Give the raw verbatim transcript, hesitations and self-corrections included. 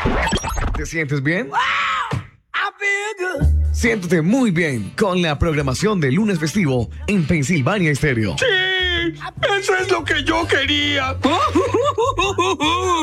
¿Te sientes bien? Siéntete muy bien con la programación de lunes festivo en Pensilvania Estéreo. Sí, eso es lo que yo quería.